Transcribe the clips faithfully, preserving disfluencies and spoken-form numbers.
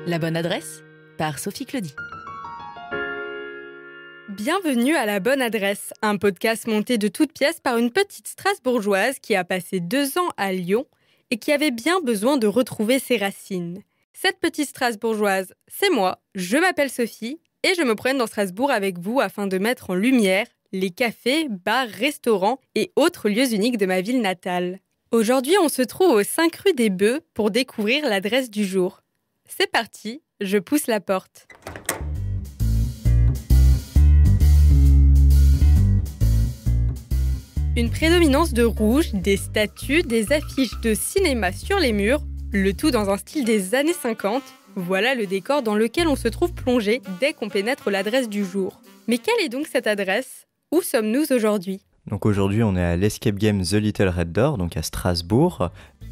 La bonne adresse par Sophie Claudie. Bienvenue à La bonne adresse, un podcast monté de toutes pièces par une petite Strasbourgeoise qui a passé deux ans à Lyon et qui avait bien besoin de retrouver ses racines. Cette petite Strasbourgeoise, c'est moi, je m'appelle Sophie et je me promène dans Strasbourg avec vous afin de mettre en lumière les cafés, bars, restaurants et autres lieux uniques de ma ville natale. Aujourd'hui, on se trouve aux cinq rue des Bœufs pour découvrir l'adresse du jour. C'est parti, je pousse la porte. Une prédominance de rouge, des statues, des affiches de cinéma sur les murs, le tout dans un style des années cinquante. Voilà le décor dans lequel on se trouve plongé dès qu'on pénètre l'adresse du jour. Mais quelle est donc cette adresse ? Où sommes-nous aujourd'hui ? Donc aujourd'hui, on est à l'Escape Game The Little Red Door, donc à Strasbourg.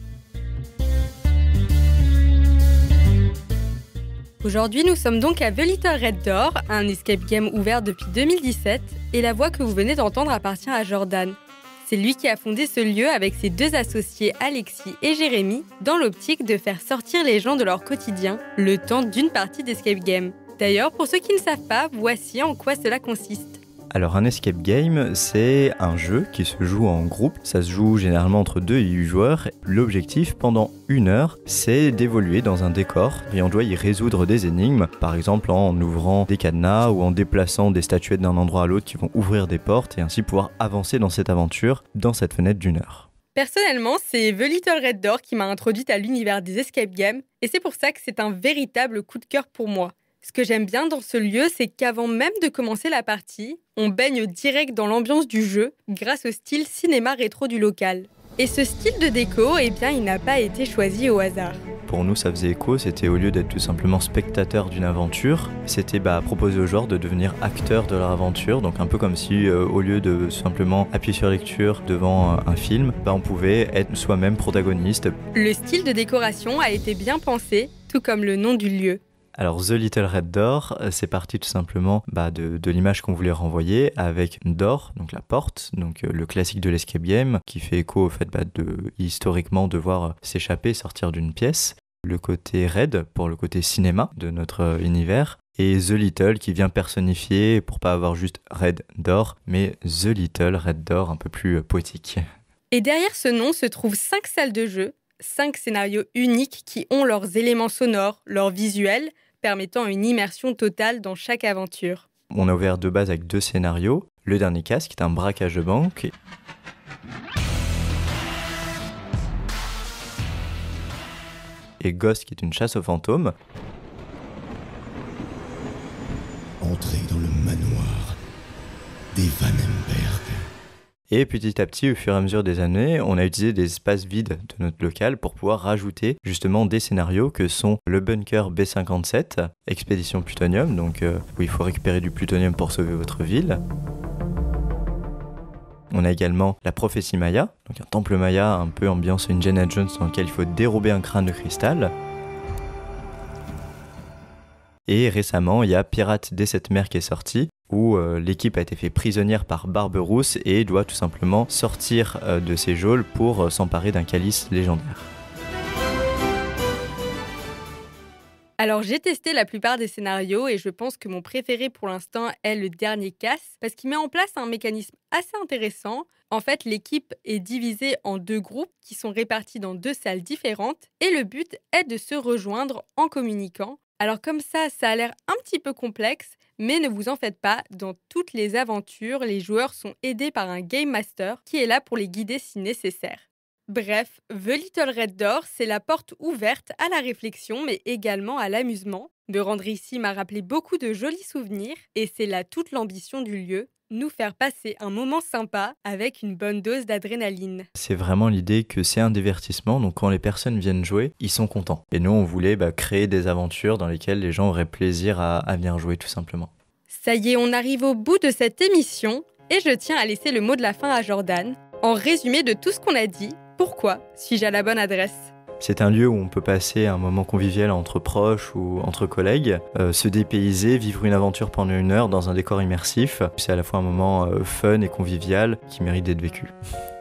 Aujourd'hui, nous sommes donc à The Little Red Door, un escape game ouvert depuis deux mille dix-sept, et la voix que vous venez d'entendre appartient à Jordan. C'est lui qui a fondé ce lieu avec ses deux associés Alexis et Jérémy, dans l'optique de faire sortir les gens de leur quotidien, le temps d'une partie d'escape game. D'ailleurs, pour ceux qui ne savent pas, voici en quoi cela consiste. Alors un escape game, c'est un jeu qui se joue en groupe. Ça se joue généralement entre deux et huit joueurs. L'objectif, pendant une heure, c'est d'évoluer dans un décor et on doit y résoudre des énigmes. Par exemple en ouvrant des cadenas ou en déplaçant des statuettes d'un endroit à l'autre qui vont ouvrir des portes et ainsi pouvoir avancer dans cette aventure, dans cette fenêtre d'une heure. Personnellement, c'est The Little Red Door qui m'a introduite à l'univers des escape games et c'est pour ça que c'est un véritable coup de cœur pour moi. Ce que j'aime bien dans ce lieu, c'est qu'avant même de commencer la partie, on baigne direct dans l'ambiance du jeu grâce au style cinéma rétro du local. Et ce style de déco, eh bien, il n'a pas été choisi au hasard. Pour nous, ça faisait écho, c'était au lieu d'être tout simplement spectateur d'une aventure, c'était bah, proposer aux joueurs de devenir acteurs de leur aventure, donc un peu comme si euh, au lieu de simplement appuyer sur lecture devant un, un film, bah, on pouvait être soi-même protagoniste. Le style de décoration a été bien pensé, tout comme le nom du lieu. Alors The Little Red Door, c'est parti tout simplement bah, de, de l'image qu'on voulait renvoyer avec door, donc la porte, donc euh, le classique de l'escape game qui fait écho au fait bah, de historiquement devoir s'échapper, sortir d'une pièce. Le côté red pour le côté cinéma de notre euh, univers et The Little qui vient personnifier pour pas avoir juste Red Door mais The Little Red Door un peu plus euh, poétique. Et derrière ce nom se trouvent cinq salles de jeu, cinq scénarios uniques qui ont leurs éléments sonores, leurs visuels, permettant une immersion totale dans chaque aventure. On a ouvert de base avec deux scénarios. Le dernier casque qui est un braquage de banque. Et Ghost qui est une chasse aux fantômes. Entrez dans le manoir des Vandenberg. Et petit à petit, au fur et à mesure des années, on a utilisé des espaces vides de notre local pour pouvoir rajouter justement des scénarios que sont le bunker B cinquante-sept, expédition plutonium, donc euh, où il faut récupérer du plutonium pour sauver votre ville. On a également la prophétie Maya, donc un temple Maya un peu ambiance Indiana Jones dans lequel il faut dérober un crâne de cristal. Et récemment, il y a Pirates des Sept Mers qui est sorti, où euh, l'équipe a été fait prisonnière par Barberousse et doit tout simplement sortir euh, de ses geôles pour euh, s'emparer d'un calice légendaire. Alors j'ai testé la plupart des scénarios et je pense que mon préféré pour l'instant est le dernier casse parce qu'il met en place un mécanisme assez intéressant. En fait, l'équipe est divisée en deux groupes qui sont répartis dans deux salles différentes et le but est de se rejoindre en communiquant. Alors comme ça, ça a l'air un petit peu complexe, mais ne vous en faites pas, dans toutes les aventures, les joueurs sont aidés par un Game Master qui est là pour les guider si nécessaire. Bref, The Little Red Door, c'est la porte ouverte à la réflexion, mais également à l'amusement. Me rendre ici m'a rappelé beaucoup de jolis souvenirs, et c'est là toute l'ambition du lieu, nous faire passer un moment sympa avec une bonne dose d'adrénaline. C'est vraiment l'idée que c'est un divertissement, donc quand les personnes viennent jouer, ils sont contents. Et nous, on voulait bah, créer des aventures dans lesquelles les gens auraient plaisir à, à venir jouer tout simplement. Ça y est, on arrive au bout de cette émission, et je tiens à laisser le mot de la fin à Jordan. En résumé de tout ce qu'on a dit, pourquoi suis-je à la bonne adresse ? C'est un lieu où on peut passer un moment convivial entre proches ou entre collègues, euh, se dépayser, vivre une aventure pendant une heure dans un décor immersif. C'est à la fois un moment euh, fun et convivial qui mérite d'être vécu.